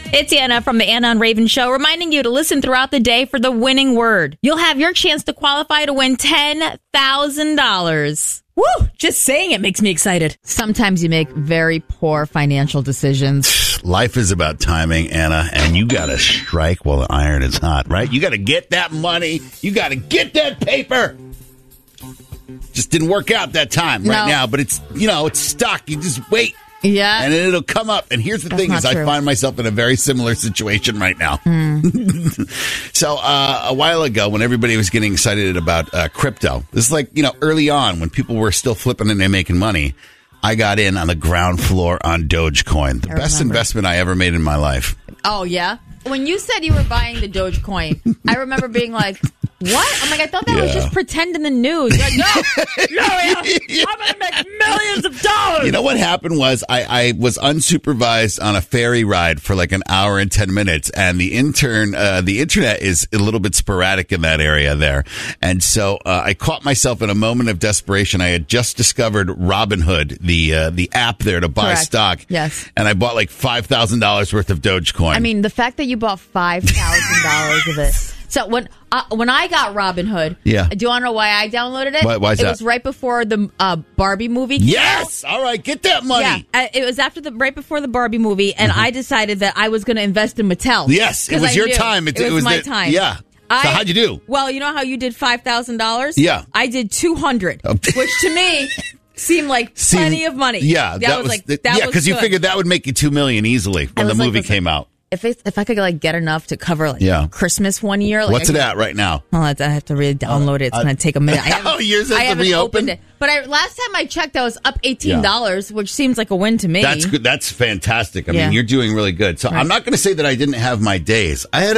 It's Anna from the Anna and Raven Show, reminding you to listen throughout the day for the winning word. You'll have your chance to qualify to win $10,000. Woo! Just saying it makes me excited. Sometimes you make very poor financial decisions. Life is about timing, Anna, and you got to strike while the iron is hot, right? You got to get that money. You got to get that paper. Just didn't work out that time right now, but it's stuck. You just wait. Yeah. And it'll come up. And here's the thing is I find myself in a very similar situation right now. So a while ago when everybody was getting excited about crypto, this is like, early on when people were still flipping and making money, I got in on the ground floor on Dogecoin. The best investment I ever made in my life. Oh, yeah? When you said you were buying the Dogecoin, I remember being like, what? I'm like, I thought that was just pretend in the news. You're like, no, I'm going to make millions of dollars. You know what happened was I was unsupervised on a ferry ride for like an hour and 10 minutes, and the internet is a little bit sporadic in that area there. And so I caught myself in a moment of desperation. I had just discovered Robinhood, the app there to buy stock. Yes. And I bought like $5,000 worth of Dogecoin. I mean, the fact that you bought $5,000 of it. So when I got Robinhood, do you want to know why I downloaded it? Why is that? It was right before the Barbie movie. Yes! All right, get that money. Yeah, it was right before the Barbie movie, and I decided that I was going to invest in Mattel. Yes, it was your time. It was my time. Yeah. So how'd you do? Well, you know how you did $5,000? Yeah. I did $200, which to me seemed like plenty of money. Yeah, that was because you figured that would make you $2 million easily when the movie came out. If I could get enough to cover Christmas one year. What's it at right now? Well, I have to really download it. It's going to take a minute. Yours has to reopen? It. But last time I checked, I was up $18, which seems like a win to me. That's good. That's fantastic. I mean, you're doing really good. So I'm not going to say that I didn't have my days. I had